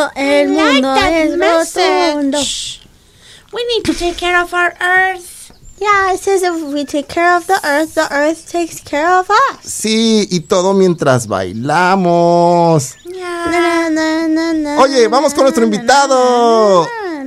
El mundo es rotundo. We need to take care of our earth. Yeah, it says if we take care of the earth takes care of us. Sí, y todo mientras bailamos. Yeah. Oye, vamos con nuestro invitado.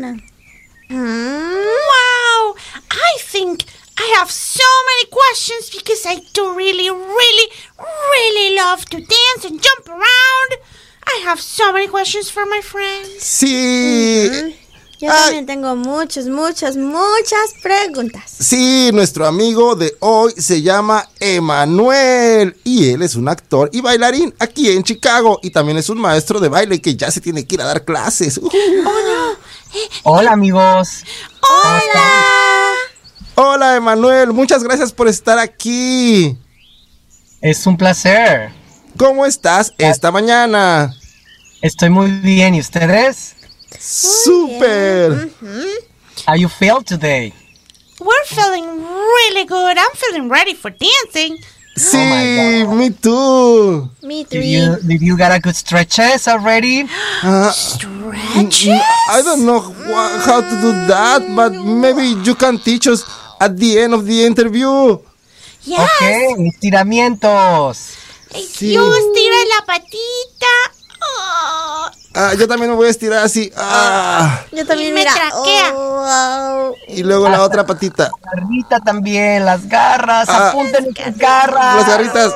Wow, I think I have so many questions because I do really love to dance and jump around. I have so many questions for my friends. Sí. Yo también tengo muchas preguntas. Sí, nuestro amigo de hoy se llama Emanuel y él es un actor y bailarín aquí en Chicago y también es un maestro de baile que ya se tiene que ir a dar clases. Hola amigos. Hola. Hola Emanuel, muchas gracias por estar aquí. Es un placer. ¿Cómo estás esta mañana? Estoy muy bien, ¿y ustedes? ¡Súper! How you feel today? We're feeling really good. I'm feeling ready for dancing. Sí, Oh my God. me too. Me too. Did you got a good stretches already? Stretches? I don't know how to do that, but maybe you can teach us at the end of the interview. Yes. Ok, estiramientos. Sí. You estira la patita. Oh. Yo también me voy a estirar así. Yo también, Y me mira. traquea. Y luego la otra patita. Garrita también, las garras, apunten en tus garras. Las garritas.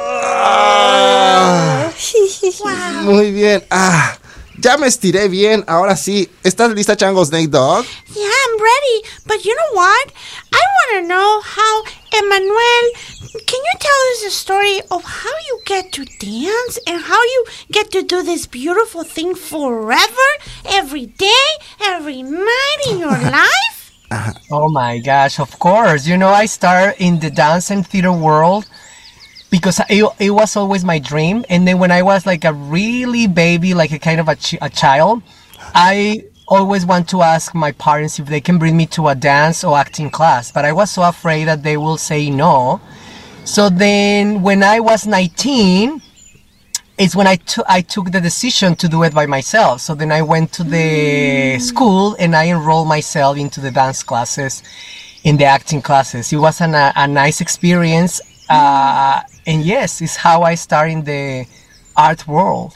Muy bien. Ya me estiré bien. Ahora sí. ¿Estás lista, Chango Snake Dog? Yeah, I'm ready. But you know what? I want to know how, Emmanuel, can you tell us the story of how you get to dance and how you get to do this beautiful thing forever, every day, every night in your life? Oh my gosh, of course. You know, I started in the dance and theater world because it was always my dream. And then when I was like a really baby, like a kind of a child, I always want to ask my parents if they can bring me to a dance or acting class. But I was so afraid that they will say no. So then when I was 19, it's when I took the decision to do it by myself. So then I went to the school and I enrolled myself into the dance classes, in the acting classes. It was a nice experience. And yes, it's how I started in the art world.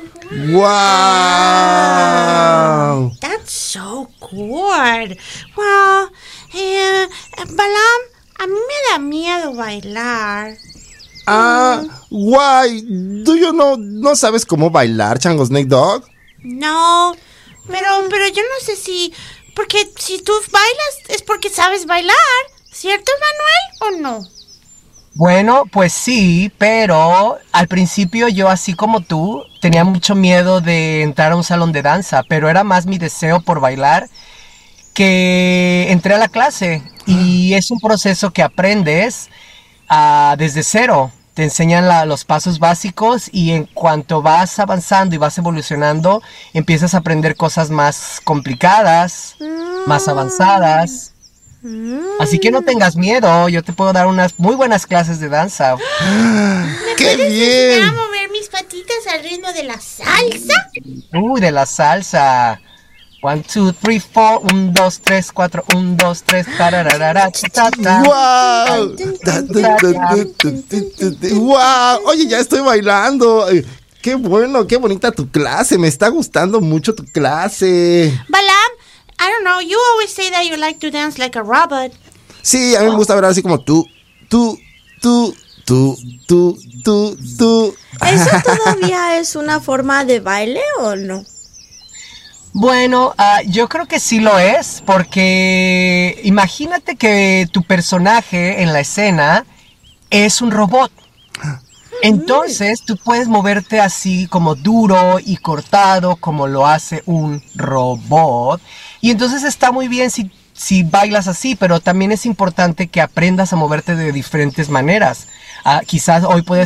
¡Wow! That's so good. Well, Balam, a mí me da miedo bailar. Why? Do you know? ¿No sabes cómo bailar, Chango Snake Dog? No, pero yo no sé si... Porque si tú bailas es porque sabes bailar, ¿cierto, Manuel, o no? Bueno, pues sí, pero al principio yo, así como tú, tenía mucho miedo de entrar a un salón de danza, pero era más mi deseo por bailar que entré a la clase. Y es un proceso que aprendes desde cero. Te enseñan los pasos básicos y en cuanto vas avanzando y vas evolucionando, empiezas a aprender cosas más complicadas, más avanzadas. Así que no tengas miedo, yo te puedo dar unas muy buenas clases de danza. ¡Qué ¿Puedes bien! enseñar a mover mis patitas al ritmo de la salsa? De la salsa. 1, 2, 3, 4, 1, 2, 3, 4, 1, 2, 3, tararara, ta, ta. ¡Wow! ¡Wow! Oye, ya estoy bailando. ¡Qué bueno! ¡Qué bonita tu clase! Me está gustando mucho tu clase. Balam, I don't know, you always say that you like to dance like a robot. Sí, a mí me gusta ver así como tú. ¿Eso todavía es una forma de baile o no? Bueno, yo creo que sí lo es, porque imagínate que tu personaje en la escena es un robot. Entonces tú puedes moverte así como duro y cortado como lo hace un robot. Y entonces está muy bien si bailas así, pero también es importante que aprendas a moverte de diferentes maneras. Quizás hoy puedes